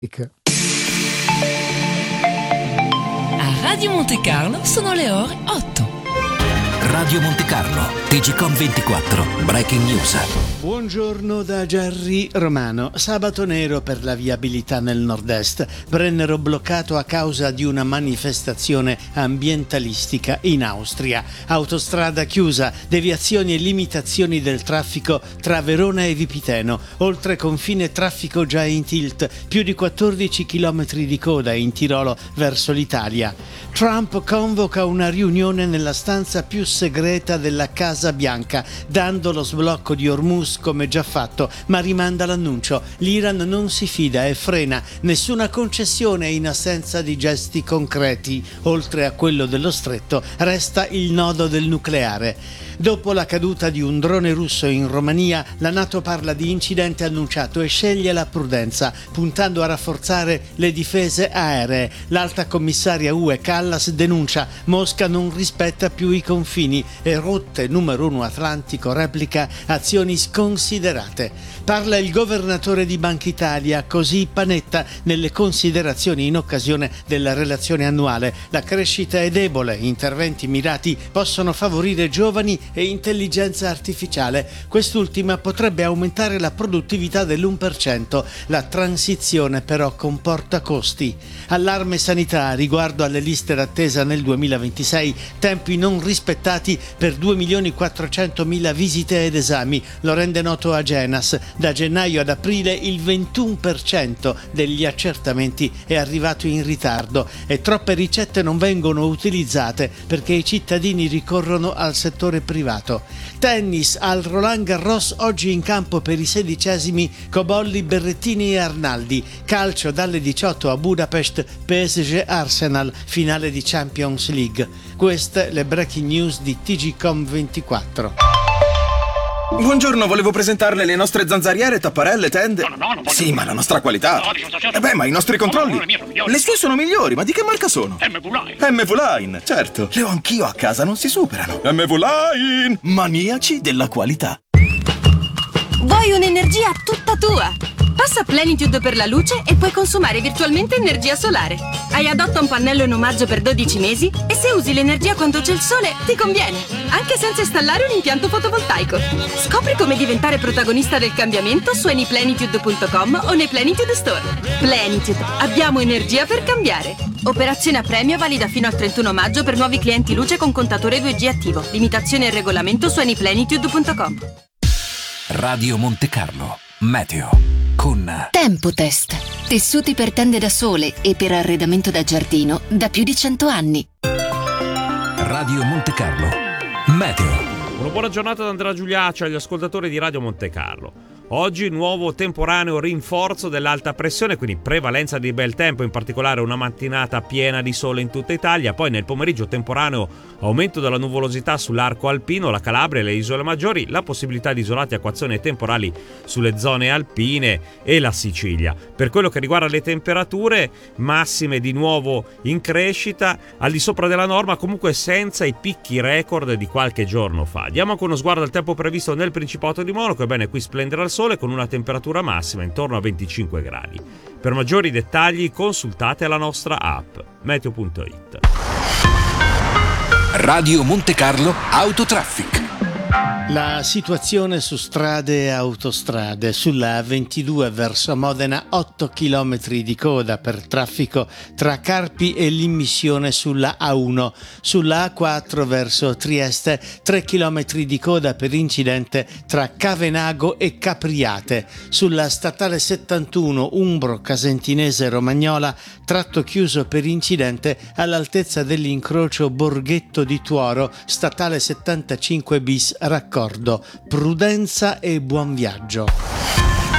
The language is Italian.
A Radio Monte Carlo sono le ore 8. Radio Monte Carlo, TGcom 24, Breaking News. Buongiorno da Gerry Romano. Sabato nero per la viabilità nel nord-est. Brennero bloccato a causa di una manifestazione ambientalistica in Austria. Autostrada chiusa, deviazioni e limitazioni del traffico tra Verona e Vipiteno. Oltre confine traffico già in tilt, più di 14 km di coda in Tirolo verso l'Italia. Trump convoca una riunione nella stanza più segreta della Casa Bianca, dando lo sblocco di Hormuz come già fatto, ma rimanda l'annuncio. L'Iran non si fida e frena nessuna concessione in assenza di gesti concreti. Oltre a quello dello stretto, resta il nodo del nucleare. Dopo la caduta di un drone russo in Romania, la NATO parla di incidente annunciato e sceglie la prudenza, puntando a rafforzare le difese aeree. L'alta commissaria UE Callas denuncia: Mosca non rispetta più i confini e rotte numero 1 Atlantico replica azioni sconsiderate. Parla il governatore di Banca Italia, così Panetta, nelle considerazioni in occasione della relazione annuale. La crescita è debole, interventi mirati possono favorire giovani e intelligenza artificiale. Quest'ultima potrebbe aumentare la produttività dell'1%. La transizione però comporta costi. Allarme sanità riguardo alle liste d'attesa nel 2026, tempi non rispettati per 2.400.000 visite ed esami, lo rende noto Agenas. Da gennaio ad aprile il 21% degli accertamenti è arrivato in ritardo e troppe ricette non vengono utilizzate perché i cittadini ricorrono al settore privato. Tennis al Roland Garros, oggi in campo per i 16esimi Cobolli, Berrettini e Arnaldi. Calcio dalle 18 a Budapest, PSG Arsenal, finale di Champions League. Queste le breaking news di TGcom 24. Buongiorno, volevo presentarle le nostre zanzariere, tapparelle, tende. No, Sì, ma la nostra qualità. Ma i nostri controlli. Le sue sono migliori, ma di che marca sono? MV Line, certo. Le ho anch'io a casa, non si superano. MV Line, maniaci della qualità. Vuoi un'energia tutta tua? Passa Plenitude per la luce e puoi consumare virtualmente energia solare. Hai adotta un pannello in omaggio per 12 mesi e se usi l'energia quando c'è il sole ti conviene, anche senza installare un impianto fotovoltaico. Scopri come diventare protagonista del cambiamento su anyplenitude.com o nei Plenitude Store. Plenitude, abbiamo energia per cambiare. Operazione a premio valida fino al 31 maggio per nuovi clienti luce con contatore 2G attivo. Limitazioni e regolamento su anyplenitude.com. Radio Monte Carlo, Meteo con Tempotest. Tessuti per tende da sole e per arredamento da giardino da più di 100 anni. Radio Monte Carlo, Meteo. Una buona giornata da Andrea Giuliaccio agli ascoltatori di Radio Monte Carlo. Oggi nuovo temporaneo rinforzo dell'alta pressione, quindi prevalenza di bel tempo, in particolare una mattinata piena di sole in tutta Italia. Poi nel pomeriggio temporaneo aumento della nuvolosità sull'arco alpino, la Calabria e le isole maggiori, la possibilità di isolate acquazzoni temporali sulle zone alpine e la Sicilia. Per quello che riguarda le temperature, massime di nuovo in crescita, al di sopra della norma, comunque senza i picchi record di qualche giorno fa. Diamo anche uno sguardo al tempo previsto nel Principato di Monaco. Ebbene, qui splenderà il sole con una temperatura massima intorno a 25 gradi. Per maggiori dettagli consultate la nostra app meteo.it. Radio Monte Carlo Autotraffic. La situazione su strade e autostrade. Sulla A22 verso Modena 8 km di coda per traffico tra Carpi e l'immissione sulla A1. Sulla A4 verso Trieste 3 km di coda per incidente tra Cavenago e Capriate. Sulla statale 71 Umbro Casentinese Romagnola tratto chiuso per incidente all'altezza dell'incrocio Borghetto di Tuoro, statale 75 bis raccordo. Prudenza e buon viaggio.